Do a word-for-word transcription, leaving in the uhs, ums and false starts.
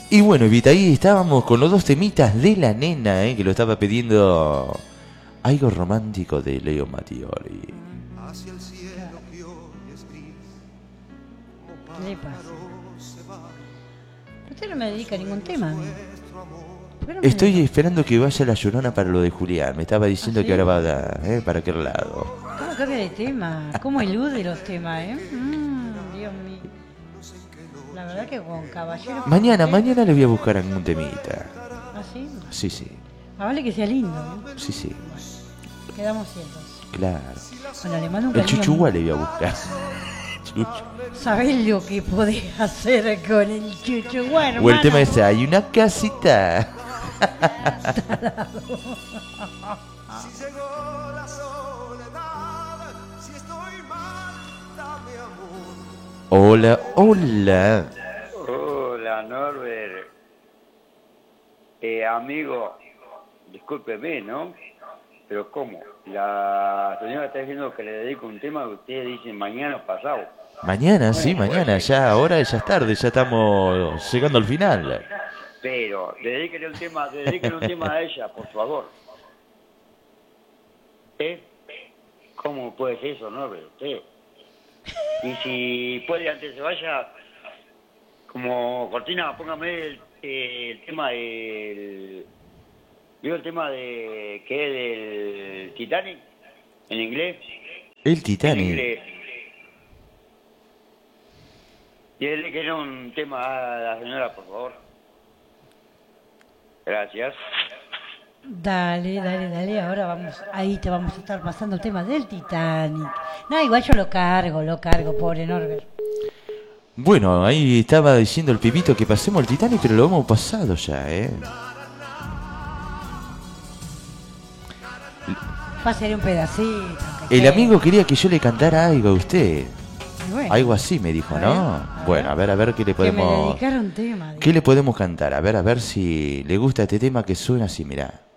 Y bueno, Evita, ahí estábamos con los dos temitas de la nena, ¿eh? Que lo estaba pidiendo algo romántico de Leo Mattioli. Hacia el cielo que hoy es gris, como ¿Qué le pasa? pájaro se va. Usted no me dedica a ningún tema. Nuestro amor, ¿Por qué no me Estoy dedica? esperando que vaya la Llorona para lo de Julián. Me estaba diciendo ¿Ah, sí? que ahora va a dar, ¿eh? Para aquel lado. ¿Cómo cambia de tema? ¿Cómo elude los temas, eh? Mm, Dios mío. La verdad que con caballero... Mañana, mañana le voy a buscar algún temita. ¿Ah, sí? Sí, sí, Ah, vale que sea lindo, ¿eh? sí, sí, Quedamos cientos. claro. Bueno, le mando un El cariño. chuchuá le voy a buscar. Chuchu. ¿Sabés lo que podés hacer con el chuchuá, hermano? O el tema ese, hay una casita. si llegó la soledad, si estoy mal, dame amor. Hola, hola. Hola, Norbert. Eh, amigo, discúlpeme, ¿no? Pero ¿cómo? La señora está diciendo que le dedico un tema que ustedes dicen mañana o pasado. Mañana, sí, mañana, ya ahora ya es tarde, ya estamos llegando al final. Pero, dedíquele un tema, dedíquele un tema a ella, por favor. ¿Eh? ¿Cómo puede ser eso, Norbert? Usted. Y si puede, antes se vaya, como cortina, póngame el, el tema del... ¿Vio el tema de que es del Titanic? ¿En inglés? El En Titanic. inglés. Y él le quiere un tema a la señora, por favor. Gracias. Dale, dale, dale, ahora vamos, ahí te vamos a estar pasando el tema del Titanic. No, igual yo lo cargo, lo cargo, pobre Norbert. Bueno, ahí estaba diciendo el pibito que pasemos el Titanic, pero lo hemos pasado ya, ¿eh? Pasaré un pedacito. aunque El sea. amigo quería que yo le cantara algo a usted. Y bueno, Algo así me dijo, A ¿no? ver, a Bueno, ver. a ver, a ver qué le que me podemos... dedicara un tema. ¿Qué le podemos cantar? A ver, a ver si le gusta este tema que suena así, mirá.